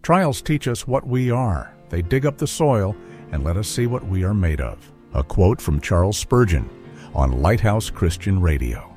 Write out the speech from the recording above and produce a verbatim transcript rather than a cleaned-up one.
Trials teach us what we are. They dig up the soil and let us see what we are made of. A quote from Charles Spurgeon on Lighthouse Christian Radio.